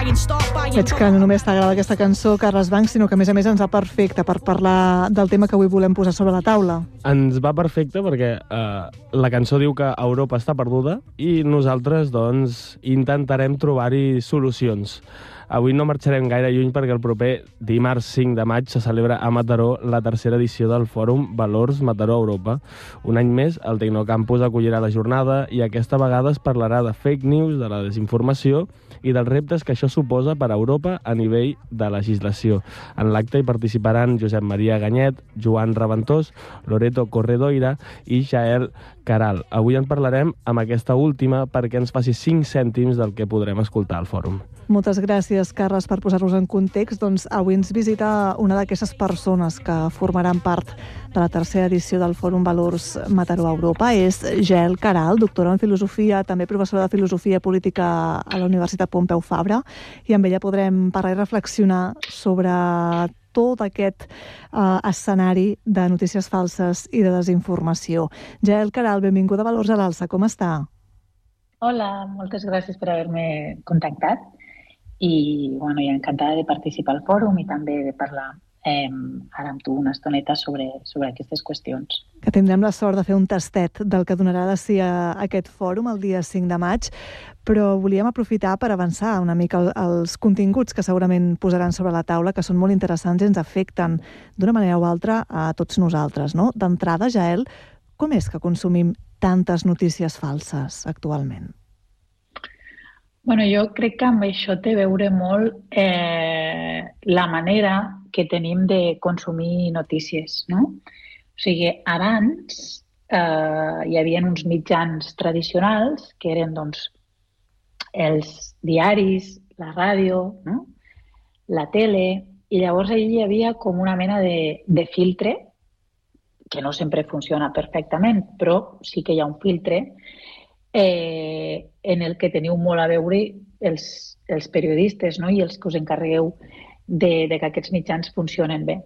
Veig que no només t'agrada aquesta cançó, Carles Bancs, sinó que a més ens va perfecte per parlar del tema que avui volem posar sobre la taula. Ens va perfecte perquè la cançó diu que Europa està perduda i nosaltres, doncs, intentarem trobar-hi solucions. Avui no marxarem gaire lluny perquè el proper dimarts 5 de maig se celebra a Mataró la tercera edició del Fòrum Valors Mataró Europa. Un any més, el Tecnocampus acollirà la jornada i aquesta vegada es parlarà de fake news, de la desinformació i dels reptes que això suposa per a Europa a nivell de legislació. En l'acte hi participaran Josep Maria Ganyet, Joan Raventós, Loreto Corredoira i Jael Caral. Avui en parlarem amb aquesta última perquè ens faci 5 cèntims del que podrem escoltar al fòrum. Moltes gràcies, Carles, per posar-nos en context. Doncs avui ens visita una d'aquestes persones que formaran part de la tercera edició del Fòrum Valors Mataró Europa. És Jael Caral, doctora en filosofia, també professora de filosofia política a la Universitat Pompeu Fabra, i amb ella podrem parlar i reflexionar sobre tot aquest escenari de notícies falses i de desinformació. Jael Caral, benvinguda a Valors a l'Alça, com està? Hola, moltes gràcies per haver-me contactat i encantada de participar al fòrum i també de parlar ara amb tu una estoneta sobre aquestes qüestions. Que tindrem la sort de fer un tastet del que donarà de si aquest fòrum el dia 5 de maig, però volíem aprofitar per avançar una mica els continguts que segurament posaran sobre la taula, que són molt interessants i ens afecten d'una manera o altra a tots nosaltres, no? D'entrada, Jael, com és que consumim tantes notícies falses actualment? Jo crec que amb això té a veure molt la manera que tenim de consumir notícies, no? O sigui, abans hi havia uns mitjans tradicionals que eren, doncs, els diaris, la ràdio, no? La tele, i llavors allí hi havia com una mena de filtre, que no sempre funciona perfectament, però sí que hi ha un filtre, en el que teniu molt a veure els periodistes, no? I els que us encarregueu de que aquests mitjans funcionen bé.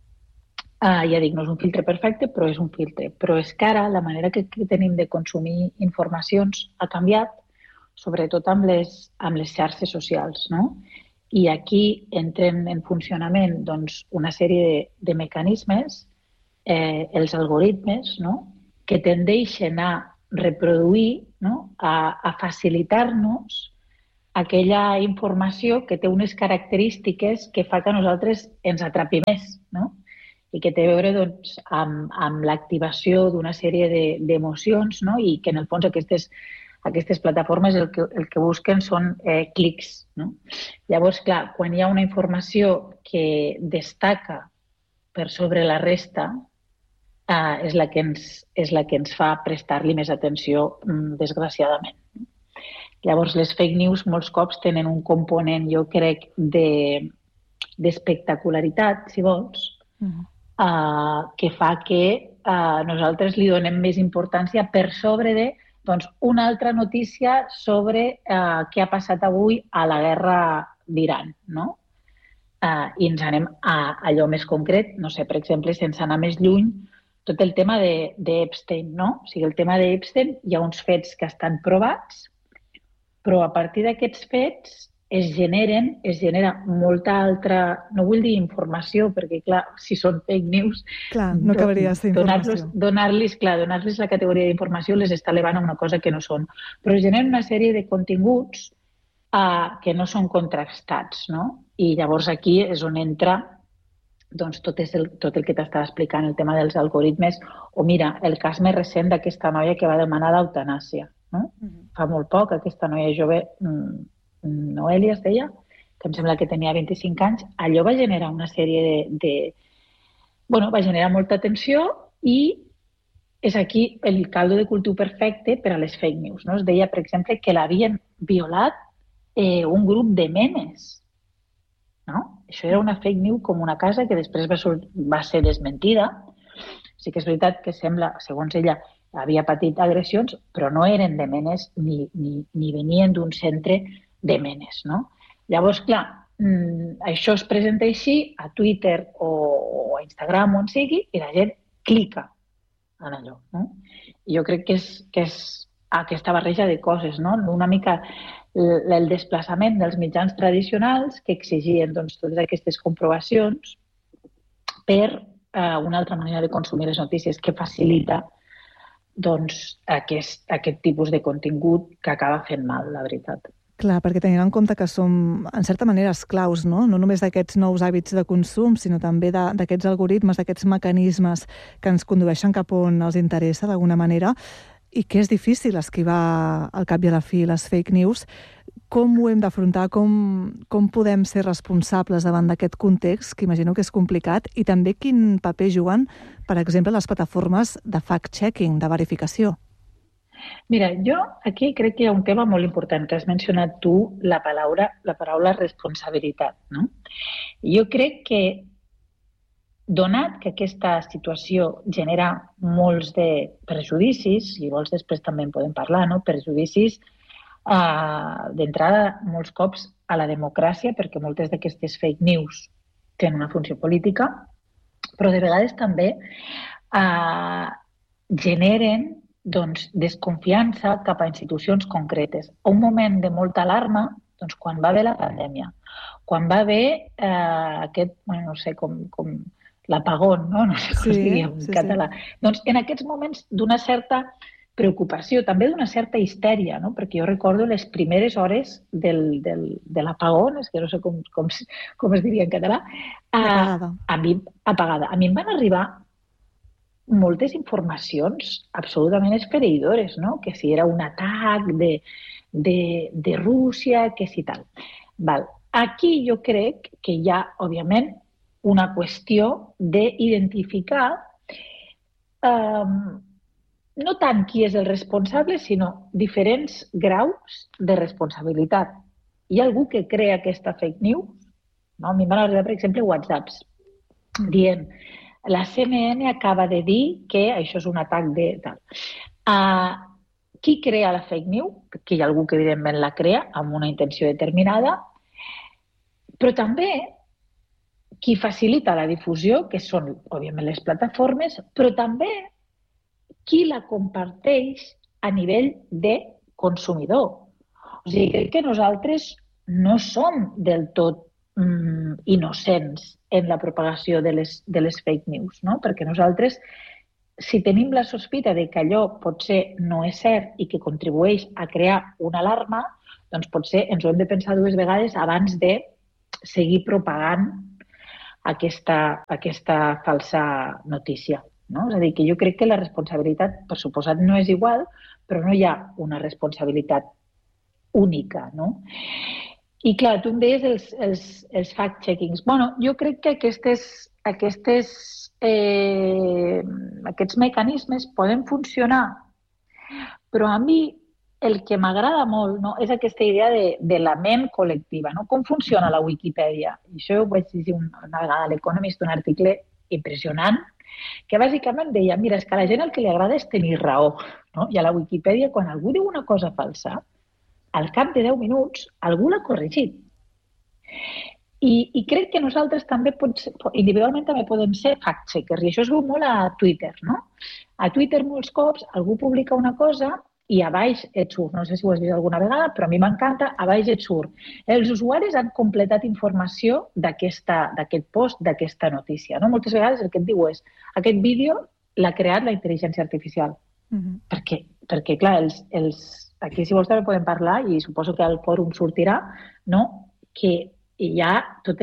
Ja dic, no és un filtre perfecte, però és un filtre. Però és que ara la manera que tenim de consumir informacions ha canviat, sobretot amb les xarxes socials, no? I aquí entren en funcionament, doncs, una sèrie de mecanismes, els algoritmes, no? Que tendeixen a reproduir, no? A facilitar-nos aquella informació que té unes característiques que fa que nosaltres ens atrapi més, no? I que té a veure, doncs, amb l'activació d'una sèrie d'emocions, no? I que en el fons aquestes plataformes el que busquen són clics, no? Llavors, clar, quan hi ha una informació que destaca per sobre la resta, és la que ens fa prestar-li més atenció, desgraciadament. Llavors, les fake news molts cops tenen un component, jo crec, d'espectacularitat, si vols, que fa que nosaltres li donem més importància per sobre de una altra notícia sobre què ha passat avui a la guerra d'Iran, no? I ens anem a allò més concret, no sé, per exemple, sense anar més lluny, tot el tema d'Epstein, no? O sigui, el tema d'Epstein, hi ha uns fets que estan provats, però a partir d'aquests fets es genera molta altra, no vull dir informació, perquè, clar, si són fake news, clar, no acabaria de ser informació. Donar-los la categoria d'informació les està elevant a una cosa que no són. Però es generen una sèrie de continguts que no són contrastats, no? I llavors aquí és on entra doncs, tot el que t'estava explicant, el tema dels algoritmes, o mira, el cas més recent d'aquesta noia que va demanar l'eutanàsia, no? Fa molt poc, aquesta noia jove, Noelia es deia, que em sembla que tenia 25 anys, allò va generar una sèrie va generar molta atenció i és aquí el caldo de cultiu perfecte per a les fake news, no? Es deia, per exemple, que l'havien violat un grup de menes, no? Això era una fake news com una casa que després va ser desmentida. Sí que és veritat que sembla, segons ella, havia patit agressions, però no eren de menes ni venien d'un centre de menes, no? Llavors, clar, això es presenta així a Twitter o a Instagram o on sigui i la gent clica en allò, no? I jo crec que és aquesta barreja de coses, no? Una mica el desplaçament dels mitjans tradicionals que exigien doncs, totes aquestes comprovacions per una altra manera de consumir les notícies que facilita doncs, aquest tipus de contingut que acaba fent mal, la veritat. Clar, perquè tenint en compte que som, en certa manera, esclaus, no només d'aquests nous hàbits de consum, sinó també d'aquests algoritmes, d'aquests mecanismes que ens condueixen cap on els interessa, d'alguna manera, i que és difícil esquivar al cap i a la fi les fake news. Com ho hem d'afrontar? Com podem ser responsables davant d'aquest context, que imagino que és complicat, i també quin paper juguen, per exemple, les plataformes de fact-checking, de verificació? Mira, jo aquí crec que hi ha un tema molt important, que has mencionat tu la paraula responsabilitat. No? Jo crec que, donat que aquesta situació genera molts de prejudicis, i vols després també en podem parlar, no? Prejudicis d'entrada molts cops a la democràcia, perquè moltes d'aquestes fake news tenen una funció política, però de vegades també generen doncs, desconfiança cap a institucions concretes. A un moment de molta alarma, doncs, quan va haver la pandèmia, quan va haver aquest, no sé, com l'apagón, no sé com es diria en català. Doncs en aquests moments d'una certa preocupació, també d'una certa histèria, no? Perquè jo recordo les primeres hores de l'apagón, és que no sé com es diria en català, apagada. A mi em van arribar moltes informacions absolutament esfereïdores, no? Que si era un atac de Rússia, que si tal. Val. Aquí jo crec que hi ha, òbviament, una qüestió d'identificar no tant qui és el responsable, sinó diferents graus de responsabilitat. Hi ha algú que crea aquesta fake news? No? A mi m'han arribat, per exemple, WhatsApps dient la CNN acaba de dir que això és un atac de tal. Qui crea la fake news? Que hi ha algú que evidentment la crea amb una intenció determinada, però també qui facilita la difusió, que són, òbviament, les plataformes, però també qui la comparteix a nivell de consumidor. O sigui, crec que nosaltres no som del tot innocents en la propagació de les fake news, no? Perquè nosaltres, si tenim la sospita de que allò potser no és cert i que contribueix a crear una alarma, doncs potser ens ho hem de pensar dues vegades abans de seguir propagant aquesta falsa notícia. No? És a dir, que jo crec que la responsabilitat, per suposat, no és igual, però no hi ha una responsabilitat única, no? I clar, tu em deies els fact-checkings. Bueno, jo crec que aquests mecanismes poden funcionar, però a mi el que m'agrada molt, no, és aquesta idea de la ment col·lectiva, no? Com funciona la Wikipedia? I això ho vaig llegir una vegada a l'Economist, un article impressionant, que bàsicament deia, mira, és que a la gent el que li agrada és tenir raó, no? I a la Wikipedia, quan algú diu una cosa falsa, al cap de 10 minuts algú l'ha corregit. I crec que nosaltres també, individualment, també podem ser fact-checkers, i això es veu molt a Twitter, no? A Twitter molts cops algú publica una cosa i a baix et surt, no sé si ho has vist alguna vegada, però a mi m'encanta, a baix et surt. Els usuaris han completat informació d'aquest post, d'aquesta notícia. No? Moltes vegades el que et diu és aquest vídeo l'ha creat la intel·ligència artificial. Perquè clar, aquí si vols també podem parlar, i suposo que al fòrum sortirà, no? Que hi ha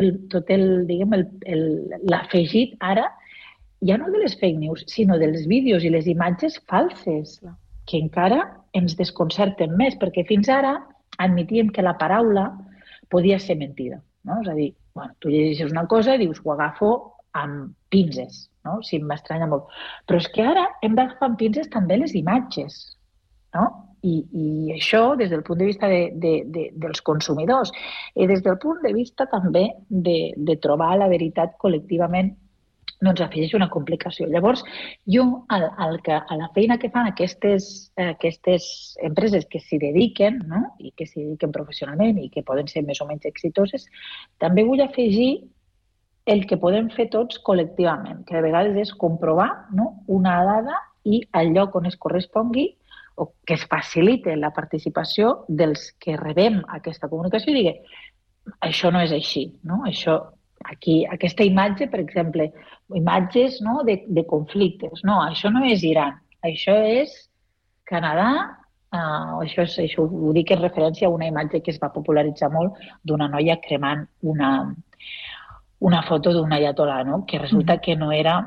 l'afegit ara, ja no de les fake news, sinó dels vídeos i les imatges falses, que encara ens desconcerten més, perquè fins ara admitíem que la paraula podia ser mentida. No? És a dir, bueno, tu llegeixes una cosa i dius, ho agafo amb pinces, no? Sí, m'estranya molt. Però és que ara hem d'agafar amb pinces també les imatges, no? I això des del punt de vista dels consumidors i des del punt de vista també de trobar la veritat col·lectivament doncs afegeix una complicació. Llavors, jo a la feina que fan aquestes empreses que s'hi dediquen, no? I que s'hi dediquen professionalment i que poden ser més o menys exitoses, també vull afegir el que podem fer tots col·lectivament, que de vegades és comprovar, no? Una dada i al lloc on es correspongui, o que es facilite la participació dels que rebem aquesta comunicació i digui, això no és així, no? Això, aquí, aquesta imatge, per exemple, imatges, no, de conflictes. No, això no és Iran, això és Canadà, això ho dic en referència a una imatge que es va popularitzar molt d'una noia cremant una foto d'un ayatolà, no? Que resulta que no era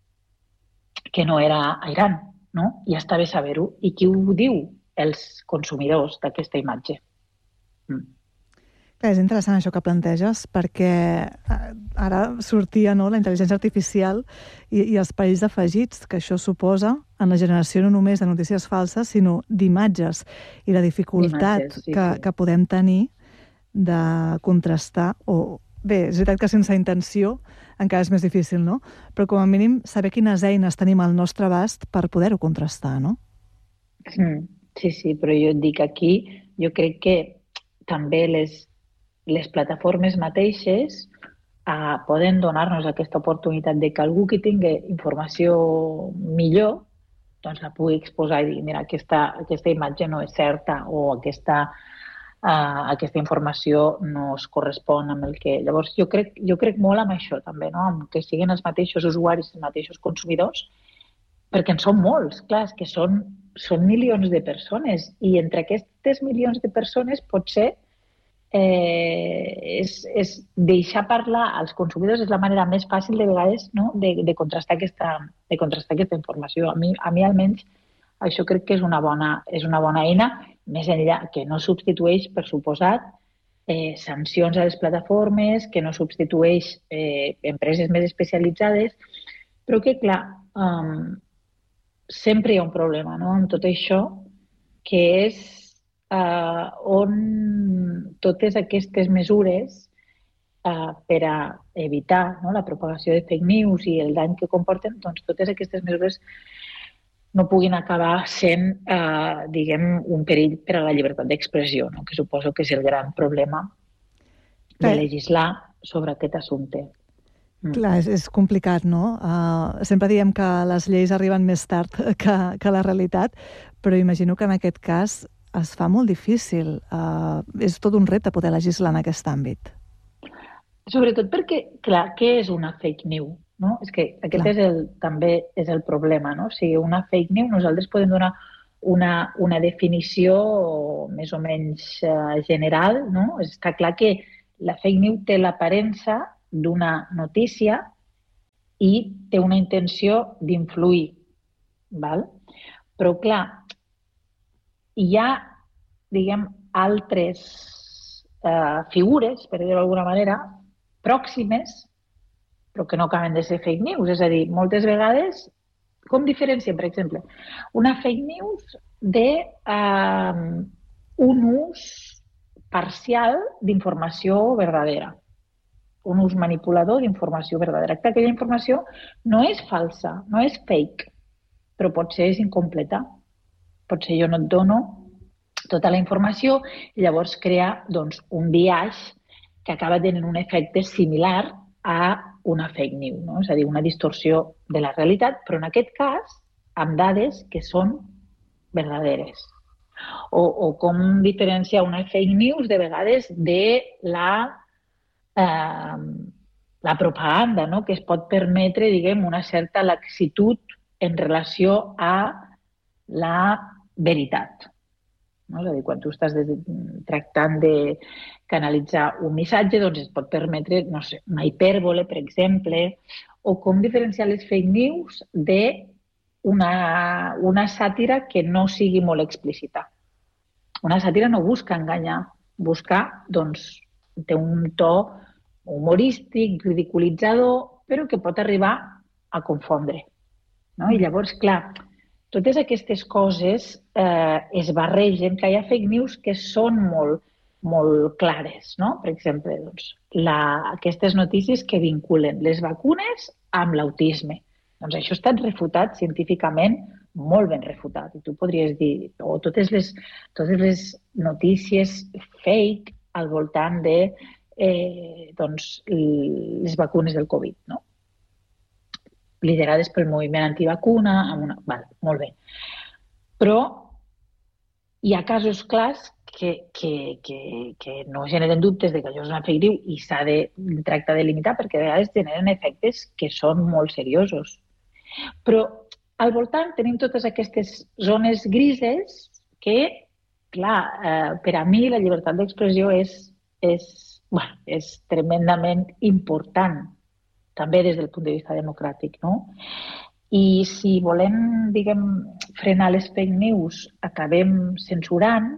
a Iran, no? I està bé saber-ho. I qui ho diu? Els consumidors d'aquesta imatge. És interessant això que planteges, perquè ara sortia, no, la intel·ligència artificial i els perills afegits que això suposa en la generació no només de notícies falses, sinó d'imatges, i la dificultat que podem tenir de contrastar, o bé, és veritat que sense intenció encara és més difícil, no? Però com a mínim saber quines eines tenim al nostre abast per poder-ho contrastar, no? Sí, però jo et dic aquí, jo crec que també les plataformes mateixes poden donar-nos aquesta oportunitat de que algú que tingui informació millor doncs la pugui exposar i dir, mira, aquesta imatge no és certa o aquesta informació no es correspon amb el que... Llavors, jo crec molt en això també, no? En que siguin els mateixos usuaris, els mateixos consumidors, perquè en són molts, clar, és que són milions de persones i entre aquestes milions de persones potser és deixar parlar als consumidors és la manera més fàcil de vegades, no? de contrastar aquesta informació. A mi almenys això crec que és una bona eina, més enllà que no substitueix, per suposat, sancions a les plataformes, que no substitueix empreses més especialitzades, però que, clar, sempre hi ha un problema, no?, amb tot això, que és on totes aquestes mesures per a evitar, no, la propagació de fake news i el dany que comporten, doncs totes aquestes mesures no puguin acabar sent, diguem, un perill per a la llibertat d'expressió, no? Que suposo que és el gran problema de legislar sobre aquest assumpte. Clar, és complicat, no? Sempre diem que les lleis arriben més tard que la realitat, però imagino que en aquest cas es fa molt difícil. És tot un repte poder legislar en aquest àmbit. Sobretot perquè, clar, què és una fake news? No? És que aquest també és el problema, no? O sigui, una fake news, nosaltres podem donar una definició més o menys general, no? Està clar que la fake news té l'aparença d'una notícia i té una intenció d'influir, val? Però, clar, hi ha, diguem, altres figures, per dir-ho d'alguna manera, pròximes, però que no acaben de ser fake news. És a dir, moltes vegades, com diferenciem, per exemple, una fake news d'un ús parcial d'informació verdadera, un ús manipulador d'informació verdadera. Aquella informació no és falsa, no és fake, però potser és incompleta. Potser jo no et dono tota la informació i llavors crea, doncs, un biaix que acaba tenint un efecte similar a una fake news, no? És a dir, una distorsió de la realitat, però en aquest cas amb dades que són verdaderes. O com diferenciar una fake news de vegades de la propaganda, no? Que es pot permetre, diguem, una certa laxitud en relació a la veritat. No? És a dir, quan tu estàs tractant de canalitzar un missatge, doncs es pot permetre, no sé, una hipèrbole, per exemple, o com diferenciar les fake news d'una sàtira que no sigui molt explícita. Una sàtira no busca enganyar, busca, doncs, té un to humorístic, ridiculitzador, però que pot arribar a confondre. No? I llavors, clar, totes aquestes coses es barregen, que hi ha fake news que són molt, molt clares, no? Per exemple, doncs, aquestes notícies que vinculen les vacunes amb l'autisme. Doncs això ha estat refutat científicament, molt ben refutat. I tu podries dir, o totes les notícies fake al voltant de les vacunes del Covid, no? Liderades pel moviment antivacuna, molt bé. Però hi ha casos clars que no generen dubtes de que allò és una fake news i s'ha de tractar de limitar perquè a vegades generen efectes que són molt seriosos. Però al voltant tenim totes aquestes zones grises que, clar, per a mi la llibertat d'expressió és tremendament important, també des del punt de vista democràtic, no? I si volem, diguem, frenar les fake news, acabem censurant,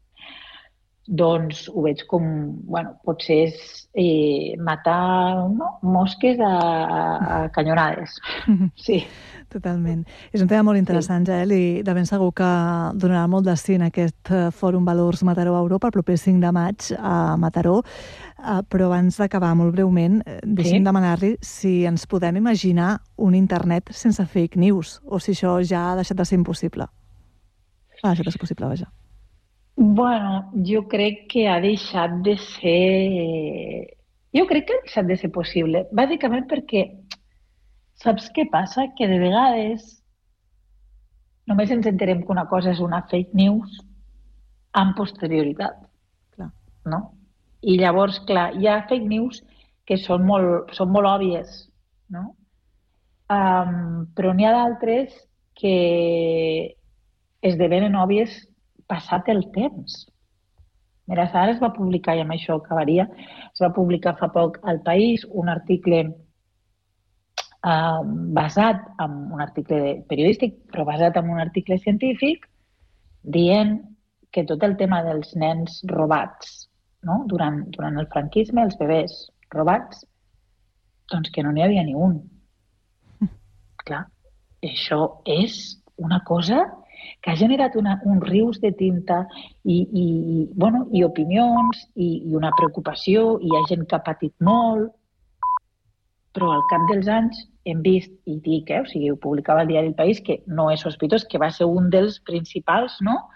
doncs ho veig com, potser és matar mosques a canyonades. Sí. Totalment. És un tema molt interessant, Jael, i de ben segur que donarà molt de sí en aquest Fòrum Valors Mataró Europa el proper 5 de maig a Mataró. Però abans d'acabar, molt breument, deixem demanar-li si ens podem imaginar un internet sense fake news o si això ja ha deixat de ser impossible. Ha deixat de ser possible, vaja. Bueno, jo crec que ha deixat de ser... Jo crec que ha deixat de ser possible, bàsicament perquè saps què passa? Que de vegades només ens enterem que una cosa és una fake news amb posterioritat. Clar. No? I llavors, clar, hi ha fake news que són molt òbvies, no? Però n'hi ha d'altres que esdevenen òbvies passat el temps. Mira, ara es va publicar, i amb això acabaria, es va publicar fa poc al País un article basat en un article periodístic, però basat en un article científic, dient que tot el tema dels nens robats, no? Durant el franquisme, els bebès robats, doncs que no n'hi havia ni un. Clar, això és una cosa que ha generat un rius de tinta i opinions i una preocupació, i hi ha gent que ha patit molt, però al cap dels anys hem vist, i dic, ho publicava el diari El País, que no és sospitós, que va ser un dels principals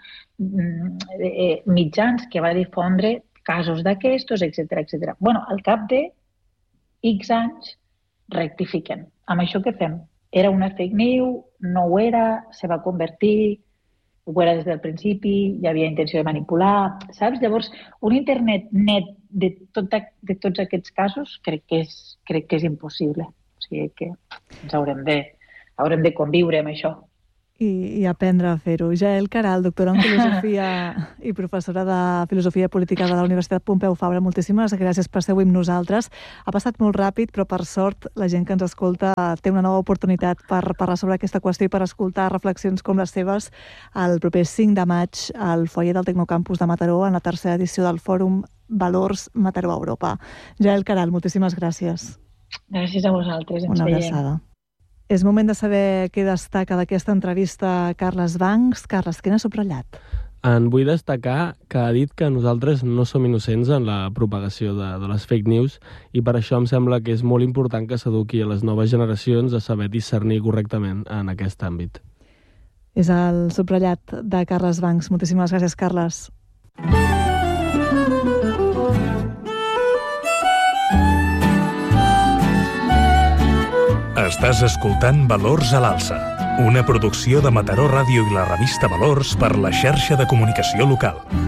mitjans que va difondre casos d'aquestos, etc. Bueno, al cap de X anys rectifiquen. Amb això què fem? Era una fake news, no ho era, se va convertir, ho era des del principi, hi havia intenció de manipular, saps? Llavors, un internet net de tots aquests casos crec que és impossible. O sigui que ens haurem de conviure amb això. I aprendre a fer-ho. Jael Caral, doctora en Filosofia i professora de Filosofia Política de la Universitat Pompeu Fabra, moltíssimes gràcies per ser avui amb nosaltres. Ha passat molt ràpid, però per sort la gent que ens escolta té una nova oportunitat per parlar sobre aquesta qüestió i per escoltar reflexions com les seves el proper 5 de maig al foyer del Tecnocampus de Mataró en la tercera edició del Fòrum Valors Mataró Europa. Jael Caral, moltíssimes gràcies. Gràcies a vosaltres. Una abraçada. És moment de saber què destaca d'aquesta entrevista Carles Bancs. Carles, què n'ha subratllat? En vull destacar que ha dit que nosaltres no som innocents en la propagació de les fake news i per això em sembla que és molt important que s'eduqui a les noves generacions a saber discernir correctament en aquest àmbit. És el subratllat de Carles Bancs. Moltíssimes gràcies, Carles. Estàs escoltant Valors a l'Alça, una producció de Mataró Ràdio i la revista Valors per la xarxa de comunicació local.